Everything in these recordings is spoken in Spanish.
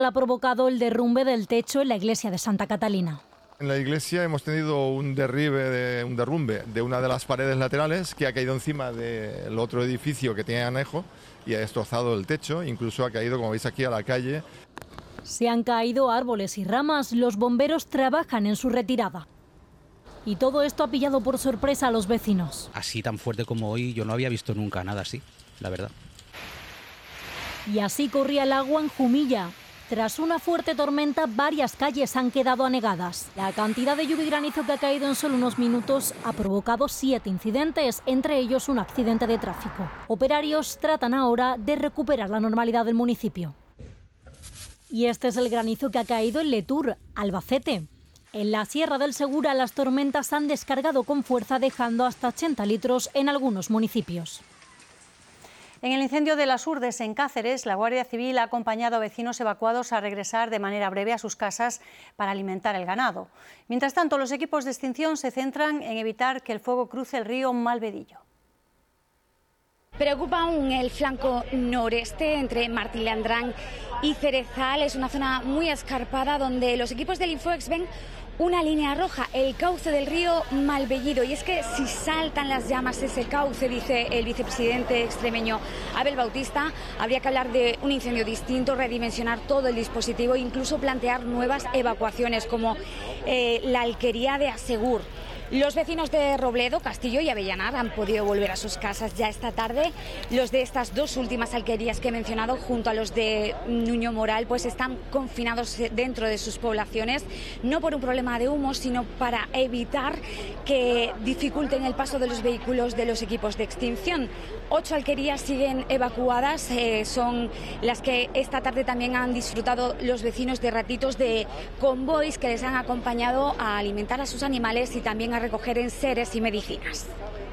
Ha provocado el derrumbe del techo en la iglesia de Santa Catalina. En la iglesia hemos tenido un derrumbe de una de las paredes laterales que ha caído encima del otro edificio que tiene anejo y ha destrozado el techo, incluso ha caído, como veis aquí, a la calle. Se han caído árboles y ramas, los bomberos trabajan en su retirada. Y todo esto ha pillado por sorpresa a los vecinos. Así tan fuerte como hoy yo no había visto nunca nada así, la verdad. Y así corría el agua en Jumilla. Tras una fuerte tormenta, varias calles han quedado anegadas. La cantidad de lluvia y granizo que ha caído en solo unos minutos ha provocado 7 incidentes, entre ellos un accidente de tráfico. Operarios tratan ahora de recuperar la normalidad del municipio. Y este es el granizo que ha caído en Letur, Albacete. En la Sierra del Segura las tormentas han descargado con fuerza, dejando hasta 80 litros en algunos municipios. En el incendio de las Urdes, en Cáceres, la Guardia Civil ha acompañado a vecinos evacuados a regresar de manera breve a sus casas para alimentar el ganado. Mientras tanto, los equipos de extinción se centran en evitar que el fuego cruce el río Malvedillo. Preocupa aún el flanco noreste entre Martilandrán y Cerezal. Es una zona muy escarpada donde los equipos del Infoex ven una línea roja, el cauce del río Malvellido. Y es que si saltan las llamas ese cauce, dice el vicepresidente extremeño Abel Bautista, habría que hablar de un incendio distinto, redimensionar todo el dispositivo e incluso plantear nuevas evacuaciones como la alquería de Asegur. Los vecinos de Robledo, Castillo y Avellanar han podido volver a sus casas ya esta tarde. Los de estas dos últimas alquerías que he mencionado, junto a los de Nuño Moral, pues están confinados dentro de sus poblaciones, no por un problema de humo, sino para evitar que dificulten el paso de los vehículos de los equipos de extinción. 8 alquerías siguen evacuadas, son las que esta tarde también han disfrutado los vecinos de ratitos de convoys que les han acompañado a alimentar a sus animales y también a recoger enseres y medicinas.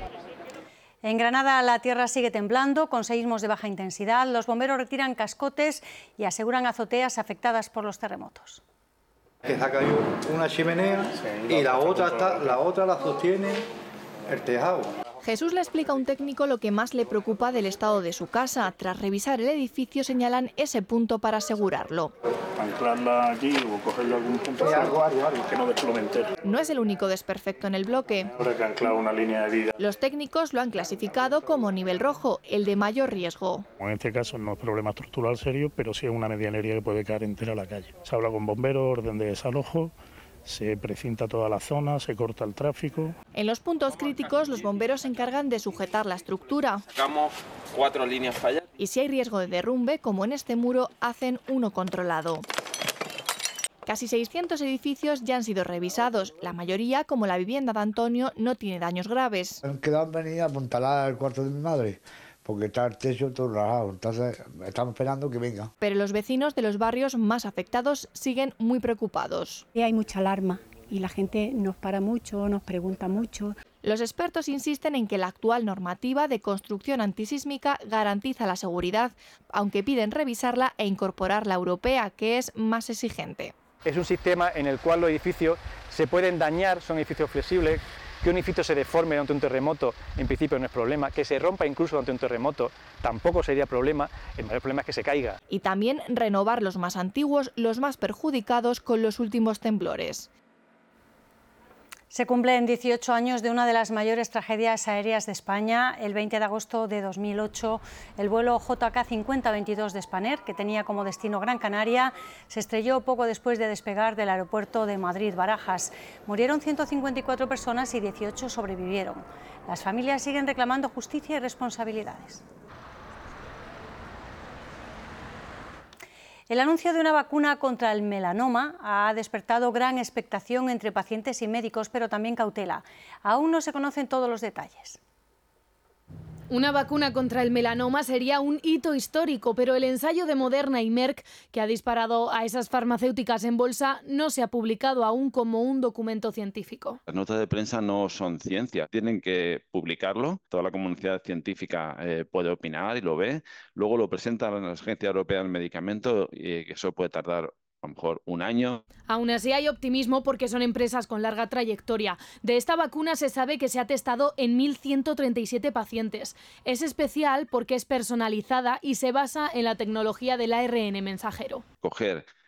En Granada la tierra sigue temblando con seísmos de baja intensidad. Los bomberos retiran cascotes y aseguran azoteas afectadas por los terremotos. Que se ha caído una chimenea y la otra la sostiene el tejado. Jesús le explica a un técnico lo que más le preocupa del estado de su casa. Tras revisar el edificio señalan ese punto para asegurarlo. Anclarla aquí o cogerle algún punto que no desplome entero. No es el único desperfecto en el bloque. Habrá que anclar una línea de vida. Los técnicos lo han clasificado como nivel rojo, el de mayor riesgo. En este caso no es problema estructural serio, pero sí es una medianería que puede caer entera a la calle. Se habla con bomberos, orden de desalojo. Se precinta toda la zona, se corta el tráfico. En los puntos críticos, los bomberos se encargan de sujetar la estructura. Sacamos 4 líneas falladas. Y si hay riesgo de derrumbe, como en este muro, hacen uno controlado. Casi 600 edificios ya han sido revisados. La mayoría, como la vivienda de Antonio, no tiene daños graves. Han quedado venidas a apuntalar el cuarto de mi madre, porque está el techo todo rajado, entonces estamos esperando que venga. Pero los vecinos de los barrios más afectados siguen muy preocupados. Hay mucha alarma y la gente nos para mucho, nos pregunta mucho. Los expertos insisten en que la actual normativa de construcción antisísmica garantiza la seguridad, aunque piden revisarla e incorporar la europea, que es más exigente. Es un sistema en el cual los edificios se pueden dañar, son edificios flexibles. Que un edificio se deforme durante un terremoto, en principio no es problema. Que se rompa incluso durante un terremoto, tampoco sería problema. El mayor problema es que se caiga. Y también renovar los más antiguos, los más perjudicados con los últimos temblores. Se cumplen 18 años de una de las mayores tragedias aéreas de España. El 20 de agosto de 2008, el vuelo JK 5022 de Spanair, que tenía como destino Gran Canaria, se estrelló poco después de despegar del aeropuerto de Madrid-Barajas. Murieron 154 personas y 18 sobrevivieron. Las familias siguen reclamando justicia y responsabilidades. El anuncio de una vacuna contra el melanoma ha despertado gran expectación entre pacientes y médicos, pero también cautela. Aún no se conocen todos los detalles. Una vacuna contra el melanoma sería un hito histórico, pero el ensayo de Moderna y Merck, que ha disparado a esas farmacéuticas en bolsa, no se ha publicado aún como un documento científico. Las notas de prensa no son ciencia, tienen que publicarlo, toda la comunidad científica puede opinar y lo ve, luego lo presenta a la Agencia Europea del Medicamento y eso puede tardar a lo mejor un año. Aún así hay optimismo porque son empresas con larga trayectoria. De esta vacuna se sabe que se ha testado en 1.137 pacientes. Es especial porque es personalizada y se basa en la tecnología del ARN mensajero. Coger